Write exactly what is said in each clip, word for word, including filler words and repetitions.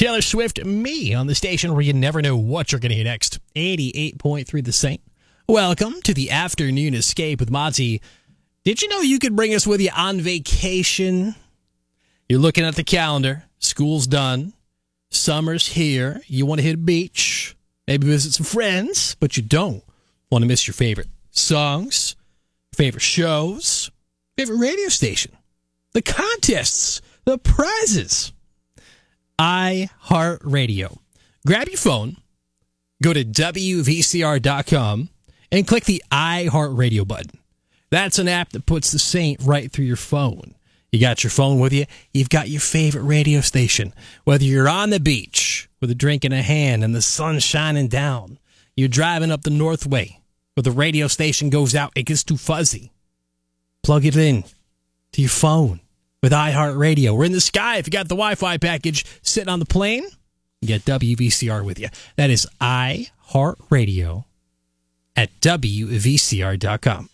Taylor Swift, Me, on the station where you never know what you're going to hear next. eighty-eight point three The Saint. Welcome to the Afternoon Escape with Monty. Did you know you could bring us with you on vacation? You're looking at the calendar. School's done. Summer's here. You want to hit a beach. Maybe visit some friends, but you don't want to miss your favorite songs, favorite shows, favorite radio station, the contests, the prizes. iHeartRadio. Grab your phone, go to W V C R dot com, and click the iHeartRadio button. That's an app that puts the Saint right through your phone. You got your phone with you, you've got your favorite radio station. Whether you're on the beach with a drink in a hand and the sun shining down, you're driving up the Northway where the radio station goes out, it gets too fuzzy. Plug it in to your phone with iHeartRadio. We're in the sky. If you got the Wi-Fi package sitting on the plane, you get W V C R with you. That is iHeartRadio at W V C R dot com.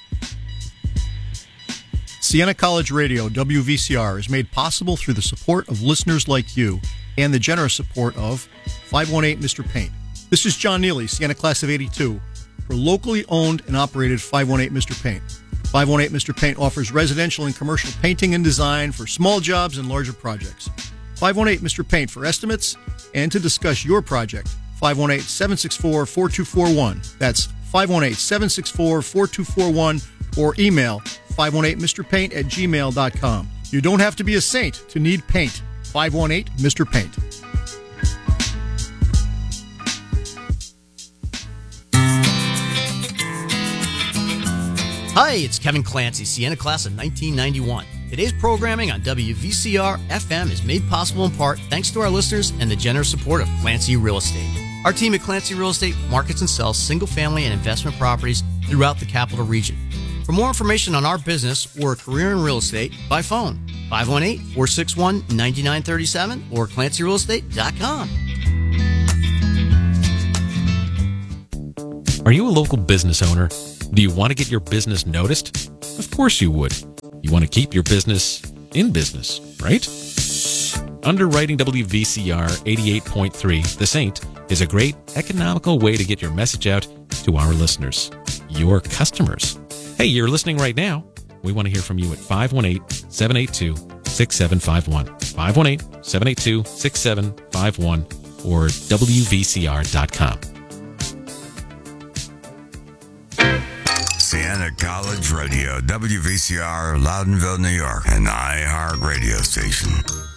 Siena College Radio, W V C R, is made possible through the support of listeners like you and the generous support of five one eight Mister Paint. This is John Neely, Siena Class of eighty-two, for locally owned and operated five one eight Mister Paint. five one eight Mister Paint offers residential and commercial painting and design for small jobs and larger projects. five one eight Mister Paint for estimates and to discuss your project. five one eight, seven six four, four two four one. That's five one eight, seven six four, four two four one or email five one eight Mister Paint at gmail dot com. You don't have to be a saint to need paint. five one eight Mister Paint. Hi, it's Kevin Clancy, Siena Class of nineteen ninety-one. Today's programming on W V C R F M is made possible in part thanks to our listeners and the generous support of Clancy Real Estate. Our team at Clancy Real Estate markets and sells single-family and investment properties throughout the capital region. For more information on our business or a career in real estate, by phone, five one eight, four six one, nine nine three seven or clancy real estate dot com. Are you a local business owner? Do you want to get your business noticed? Of course you would. You want to keep your business in business, right? Underwriting W V C R eighty-eight point three, The Saint, is a great economical way to get your message out to our listeners, your customers. Hey, you're listening right now. We want to hear from you at five one eight, seven eight two, six seven five one, five one eight, seven eight two, six seven five one, or W V C R dot com. Siena College Radio, W V C R, Loudonville, New York, an iHeart radio station.